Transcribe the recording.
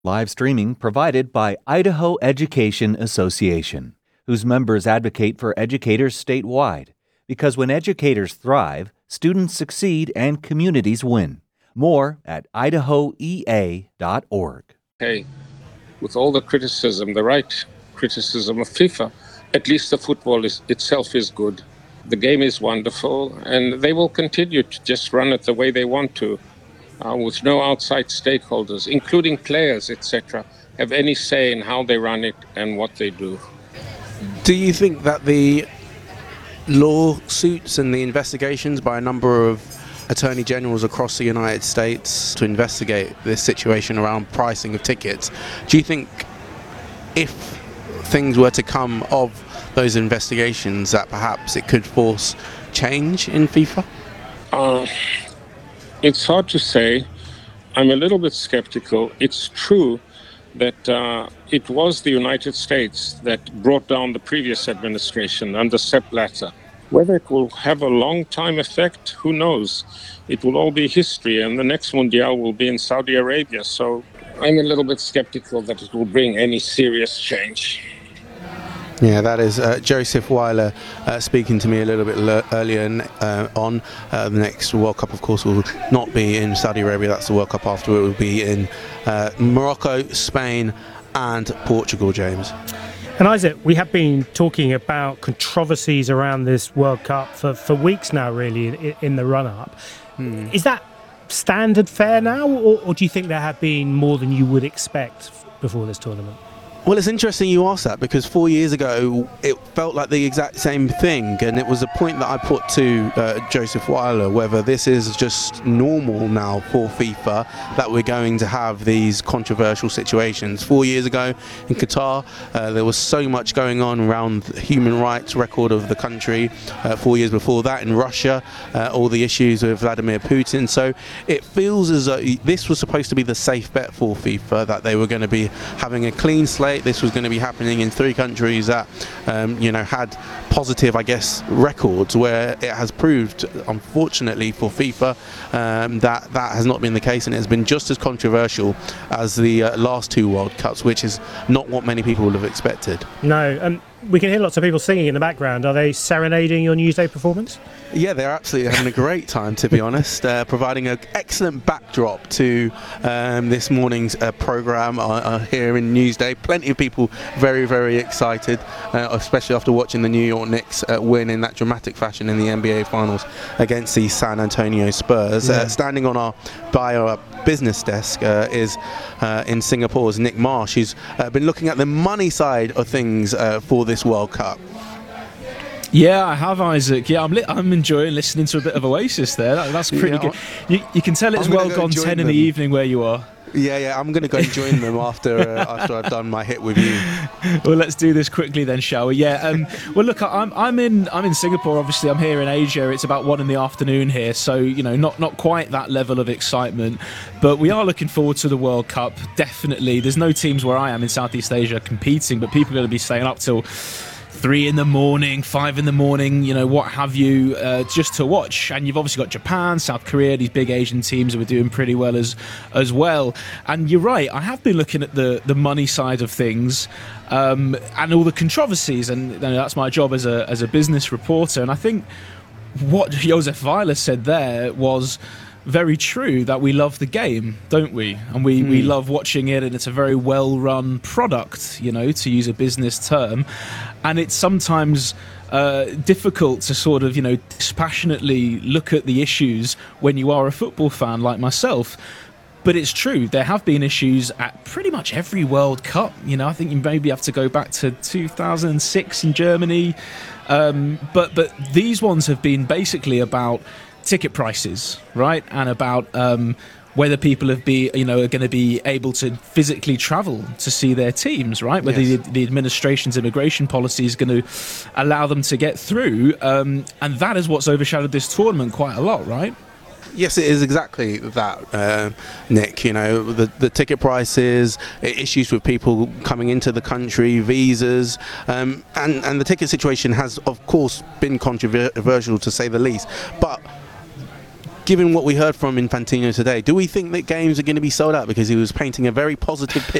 Live streaming provided by Idaho Education Association, whose members advocate for educators statewide. Because when educators thrive, students succeed and communities win. More at idahoea.org. Hey, with all the criticism, the right criticism of FIFA, at least the football itself is good. The game is wonderful, and they will continue to just run it the way they want to, with no outside stakeholders, including players, etc., have any say in how they run it and what they do. Do you think that the lawsuits and the investigations by a number of attorney generals across the United States to investigate this situation around pricing of tickets, do you think if things were to come of those investigations that perhaps it could force change in FIFA? It's hard to say. I'm a little bit skeptical. It's true that it was the United States that brought down the previous administration under Sepp Blatter. Whether it will have a long-time effect, who knows? It will all be history, and the next Mundial will be in Saudi Arabia. So I'm a little bit skeptical that it will bring any serious change. Yeah, that is Joseph Weiler speaking to me a little bit earlier on. The next World Cup, of course, will not be in Saudi Arabia. That's the World Cup after. It will be in Morocco, Spain and Portugal, James. And Isaac, we have been talking about controversies around this World Cup for weeks now, really, in the run-up. Is that standard fare now, or do you think there have been more than you would expect before this tournament? Well, it's interesting you asked that, because 4 years ago it felt like the exact same thing, and it was a point that I put to Joseph Weiler, whether this is just normal now for FIFA that we're going to have these controversial situations. 4 years ago in Qatar there was so much going on around the human rights record of the country. 4 years before that in Russia, all the issues with Vladimir Putin. So it feels as though this was supposed to be the safe bet for FIFA, that they were going to be having a clean slate. This was going to be happening in 3 countries that had positive, I guess, records, where it has proved, unfortunately for FIFA, that has not been the case, and it has been just as controversial as the last 2 World Cups, which is not what many people would have expected. No, we can hear lots of people singing in the background. Are they serenading your Newsday performance? Yeah, they're absolutely having a great time, to be honest, providing an excellent backdrop to this morning's programme here in Newsday. Plenty of people very, very excited, especially after watching the New York Knicks win in that dramatic fashion in the NBA Finals against the San Antonio Spurs. Yeah. Standing on our business desk is in Singapore's Nick Marsh, who's been looking at the money side of things for this World Cup. Yeah, I have, Isaac. Yeah, I'm enjoying listening to a bit of Oasis there. That's pretty good. You can tell it's well gone 10 in the evening where you are. Yeah, I'm going to go and join them after I've done my hit with you. Well, let's do this quickly then, shall we? Yeah. Well, look, I'm in Singapore. Obviously, I'm here in Asia. It's about 1 p.m. here, so not quite that level of excitement, but we are looking forward to the World Cup. Definitely, there's no teams where I am in Southeast Asia competing, but people are going to be staying up till 3 a.m, 5 a.m, what have you, just to watch. And you've obviously got Japan, South Korea, these big Asian teams who are doing pretty well as well. And you're right, I have been looking at the money side of things, and all the controversies, and that's my job as a business reporter. And I think what Joseph Weiler said there was very true, that we love the game, don't we? And we love watching it, and it's a very well-run product, to use a business term. And it's sometimes difficult to sort of, dispassionately look at the issues when you are a football fan like myself. But it's true, there have been issues at pretty much every World Cup. I think you maybe have to go back to 2006 in Germany. But these ones have been basically about ticket prices, right? And about whether people are going to be able to physically travel to see their teams, right? Whether Yes. the administration's immigration policy is going to allow them to get through. And that is what's overshadowed this tournament quite a lot, right? Yes, it is exactly that, Nick. The ticket prices, issues with people coming into the country, visas, and the ticket situation has, of course, been controversial to say the least. But given what we heard from Infantino today, do we think that games are going to be sold out? Because he was painting a very positive